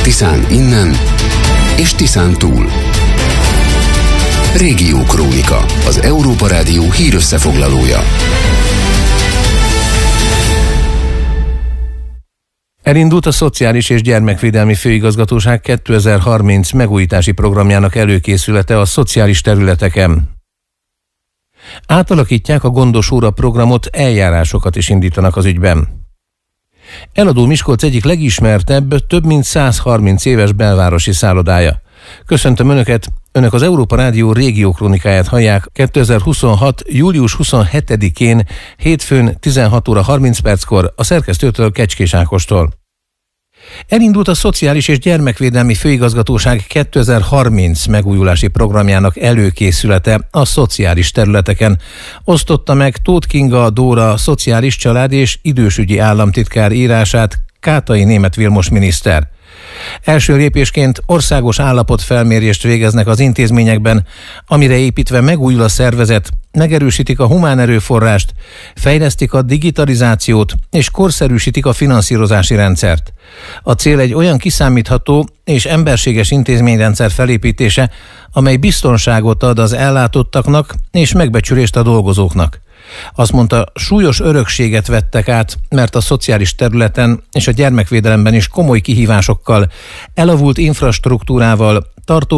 Tiszán innen és Tiszán túl. Régiókrónika, az Európa Rádió hírösszefoglalója. Elindult a Szociális és Gyermekvédelmi Főigazgatóság 2030 megújítási programjának előkészülete a szociális területeken. Átalakítják a Gondos óra programot, eljárásokat is indítanak az ügyben. Eladó Miskolc egyik legismertebb, több mint 130 éves belvárosi szállodája. Köszöntöm Önöket! Önök az Európa Rádió régiókronikáját hallják 2026. július 27-én, hétfőn 16 óra 30 perckor a szerkesztőtől, Kecskés Ákostól. Elindult a Szociális és Gyermekvédelmi Főigazgatóság 2030 megújulási programjának előkészülete a szociális területeken. Osztotta meg Tóth Kinga Dóra szociális, család és idősügyi államtitkár írását Kátai Németh Vilmos miniszter. Első lépésként országos állapotfelmérést végeznek az intézményekben, amire építve megújul a szervezet, megerősítik a humán erőforrást, fejlesztik a digitalizációt és korszerűsítik a finanszírozási rendszert. A cél egy olyan kiszámítható és emberséges intézményrendszer felépítése, amely biztonságot ad az ellátottaknak és megbecsülést a dolgozóknak. Azt mondta, súlyos örökséget vettek át, mert a szociális területen és a gyermekvédelemben is komoly kihívásokkal, elavult infrastruktúrával, tartós